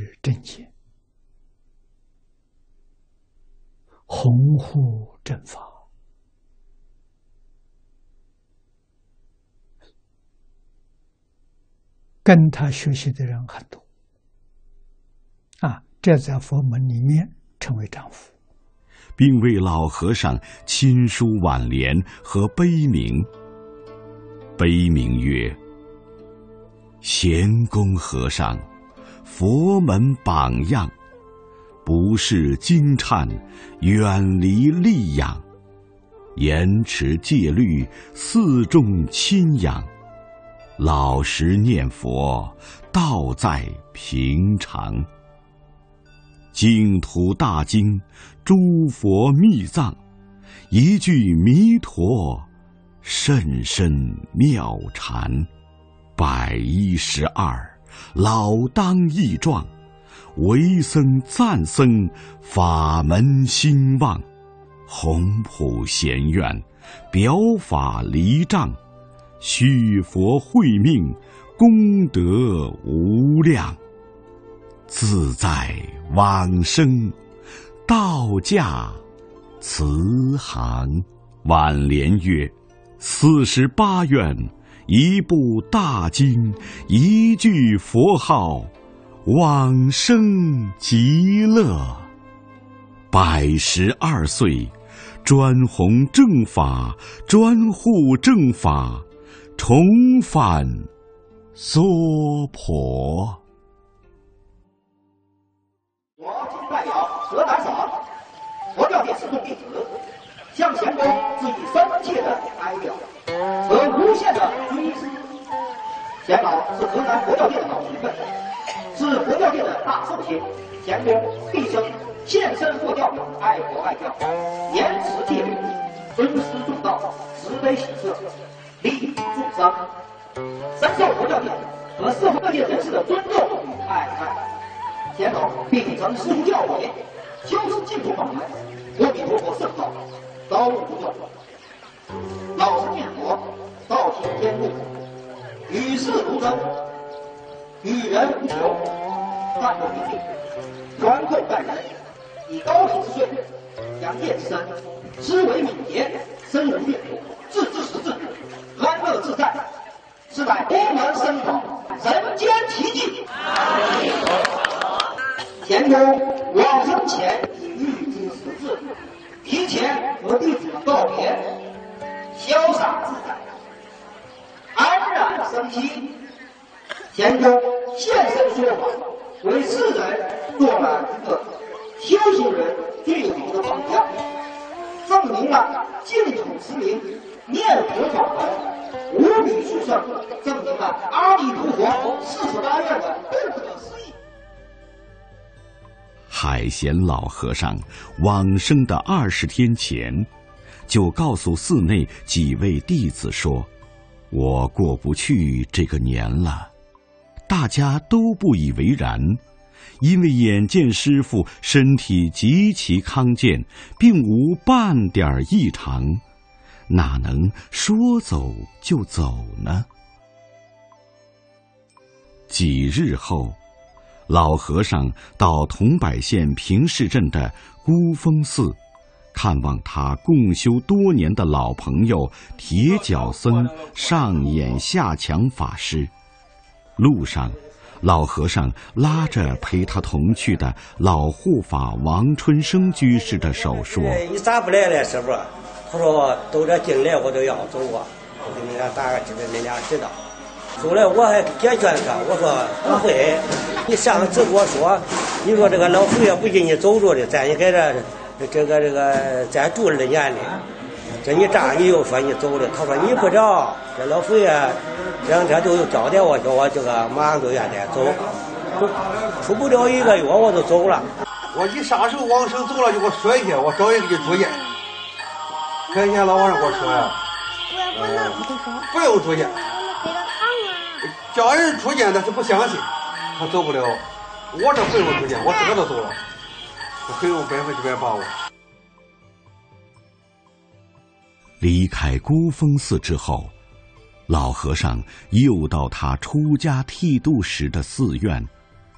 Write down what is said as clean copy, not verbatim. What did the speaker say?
持正见，弘护正法。跟他学习的人很多这在佛门里面称为丈夫， 并为老和尚亲书挽联和碑铭。碑铭曰：贤公和尚，佛门榜样，不是惊颤，远离戾养，严持戒律，四众亲仰，老实念佛，道在平常。净土大经，诸佛密藏，一句弥陀，甚深妙禅。112，老当益壮，为僧赞僧，法门兴旺。宏普贤愿，表法离障，续佛慧命，功德无量。自在往生，道驾慈航。挽联曰：48愿，一部大经，一句佛号，往生极乐。112岁，专弘正法，专护正法，重返娑婆。 我今代表河南省佛教界四众弟子，向贤公致以深切的哀悼和无限的追思。贤老是河南佛教界的老学问，是佛教界的大寿星。贤公毕生献身佛教，爱国爱教，严持戒律，尊师重道，慈悲喜舍，利益众生，深受佛教界和社会各界人士的尊重与爱戴。贤老秉承师徒教诲，修持净土法门，阿弥陀佛圣道，高悟不断，老实念佛，道行天路，与世如真，与人无求，淡泊名利，宽厚待人，以高品之税，养业之身，思维敏捷，深入阅读，自知识至，安乐自在，是乃功能深广，人间奇迹。贤公往生前已预知时至，提前和弟子们告别，潇洒自在，安然生息。贤公现身说法，为世人做了一个修行人最有名的榜样，证明了净土持名、念佛法门无比殊胜，证明了阿弥陀佛48愿的不可思议。 海贤老和尚往生的20天前，就告诉寺内几位弟子说：“我过不去这个年了。”大家都不以为然，因为眼见师父身体极其康健，并无半点异常，哪能说走就走呢？几日后，老和尚到桐柏县平市镇的孤峰寺，看望他共修多年的老朋友铁脚僧上演下强法师。路上，老和尚拉着陪他同去的老护法王春生居士的手说：“ 你咋不来了，师傅？”他说：“都这进来我都要走啊，我给你俩打个知道，你俩知道。”后来我还解劝他，我说：“不会，你上次跟我说，你说这个老佛爷不给你走着的，咱也在这个咱住2年的。这你这你又说你走了，他说你不着，这老佛爷这2天就有交代我，叫我这个马上就愿得走，出不了1个月我就走了。 我你啥时候往生走了就给我说一下，我找人给你住院。前天老和尚跟我说呀，不用住院，叫人出院他是不相信，他走不了。我这不用出院，我自个都走了，我很有100%把握。 离开孤峰寺之后，老和尚又到他出家剃度时的寺院，